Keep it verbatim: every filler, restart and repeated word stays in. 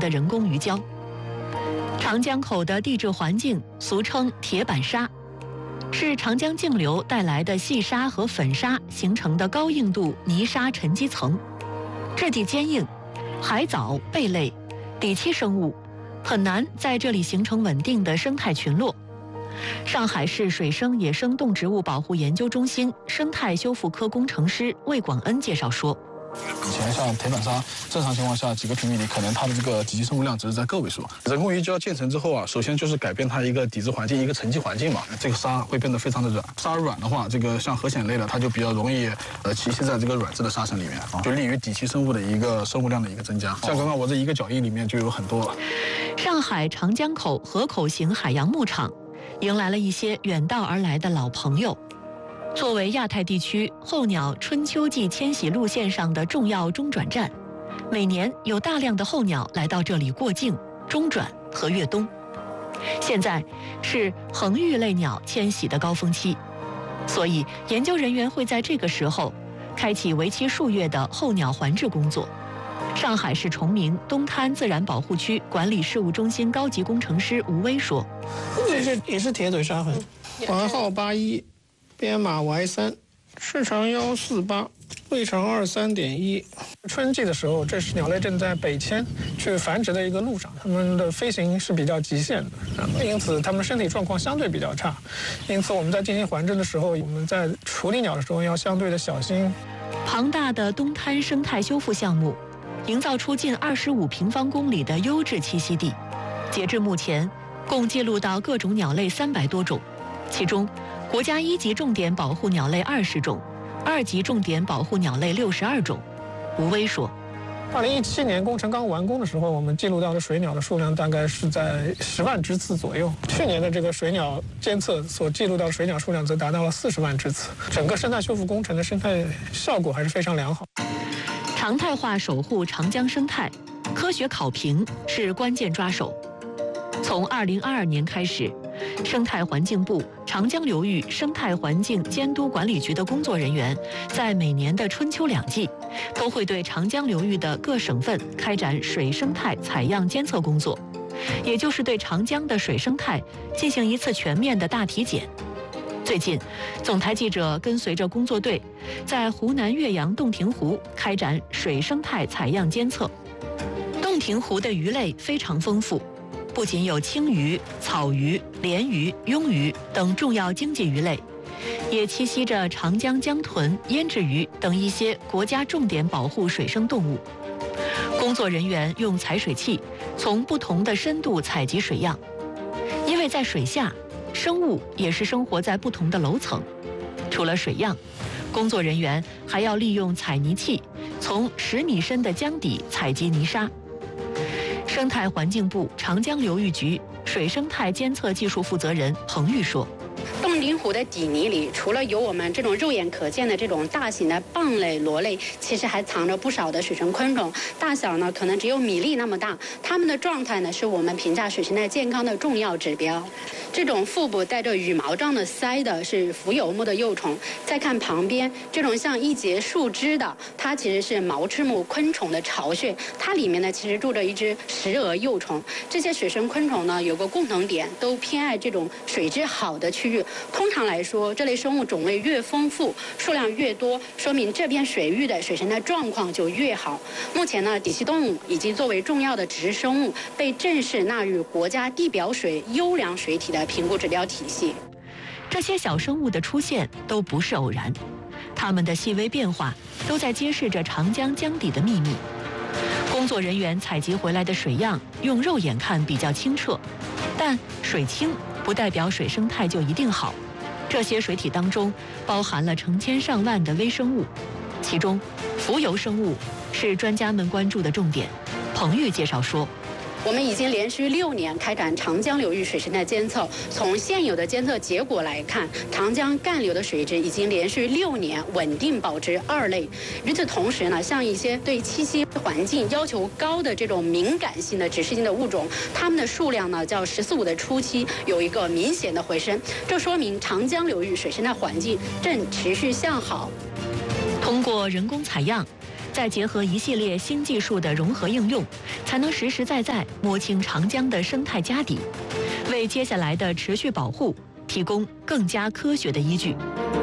的人工鱼礁。长江口的地质环境俗称铁板沙，是长江径流带来的细沙和粉沙形成的高硬度泥沙沉积层，质地坚硬，海藻、贝类、底栖生物很难在这里形成稳定的生态群落。上海市水生野生动植物保护研究中心生态修复科工程师魏广恩介绍说， 以前像铁板沙，正常情况下几个平米里，可能它的这个底栖生物量只是在个位数。人工鱼礁建成之后啊，首先就是改变它一个底质环境、一个沉积环境嘛，这个沙会变得非常的软。沙软的话，这个像河蚬类的，它就比较容易呃栖息在这个软质的沙层里面，就利于底栖生物的一个生物量的一个增加。像刚刚我这一个脚印里面就有很多。 上海长江口河口型海洋牧场迎来了一些远道而来的老朋友。作为亚太地区候鸟春秋季迁徙路线上的重要中转站，每年有大量的候鸟来到这里过境、中转和越冬。现在是恒玉类鸟迁徙的高峰期，所以研究人员会在这个时候开启为期数月的候鸟环治工作。上海市崇明东滩自然保护区管理事务中心高级工程师吴威说：“ 这是也是铁嘴沙痕，环号八一。编码 Y 三，翅长幺四八，胃长二三点一。春季的时候，这是鸟类正在北迁去繁殖的一个路上，它们的飞行是比较极限的，因此它们身体状况相对比较差。因此我们在进行环治的时候，我们在处理鸟的时候要相对的小心。 庞大的东滩生态修复项目，营造出近二十五平方公里的优质栖息地。截至目前，共记录到各种鸟类三百多种，其中国家一级重点保护鸟类二十种，二级重点保护鸟类六十二种。吴威说， 二零一七年工程刚完工的时候，我们记录到的水鸟的数量大概是在十万只次左右。去年的这个水鸟监测所记录到的水鸟数量则达到了四十万只次。整个生态修复工程的生态效果还是非常良好。 常态化守护长江生态，科学考评是关键抓手。从二零二二年开始，生态环境部长江流域生态环境监督管理局的工作人员，在每年的春秋两季，都会对长江流域的各省份开展水生态采样监测工作，也就是对长江的水生态进行一次全面的大体检。最近，总台记者跟随着工作队，在湖南岳阳洞庭湖开展水生态采样监测。洞庭湖的鱼类非常丰富，不仅有青鱼、草鱼、鲢鱼、鳙鱼等重要经济鱼类，也栖息着长江江豚、胭脂鱼等一些国家重点保护水生动物。工作人员用采水器从不同的深度采集水样，因为在水下，生物也是生活在不同的楼层。除了水样，工作人员还要利用采泥器从十米深的江底采集泥沙。生态环境部长江流域局水生态监测技术负责人彭玉说， 洞庭湖的底泥里，除了有我们这种肉眼可见的这种大型的蚌类、螺类，其实还藏着不少的水生昆虫，大小呢可能只有米粒那么大。它们的状态呢，是我们评价水生态健康的重要指标。这种腹部带着羽毛状的鳃的是浮游目的幼虫。再看旁边这种像一节树枝的，它其实是毛翅目昆虫的巢穴，它里面呢其实住着一只石蛾幼虫。这些水生昆虫呢有个共同点，都偏爱这种水质好的区域。通常来说，这类生物种类越丰富，数量越多，说明这片水域的水生态状况就越好。目前呢，底栖动物已经作为重要的植食生物，被正式纳入国家地表水优良水体的评估指标体系。 这些小生物的出现都不是偶然，它们的细微变化都在揭示着长江江底的秘密。工作人员采集回来的水样，用肉眼看比较清澈，但水清不代表水生态就一定好。这些水体当中包含了成千上万的微生物，其中浮游生物是专家们关注的重点。彭玉介绍说， 我们已经连续六年开展长江流域水生态监测，从现有的监测结果来看，长江干流的水质已经连续六年稳定保持二类。与此同时呢，像一些对栖息环境要求高的这种敏感性的指示性的物种，它们的数量呢，较“十四五”的初期有一个明显的回升，这说明长江流域水生态环境正持续向好。 通过人工采样， 再结合一系列新技术的融合应用，才能实实在在摸清长江的生态家底，为接下来的持续保护提供更加科学的依据。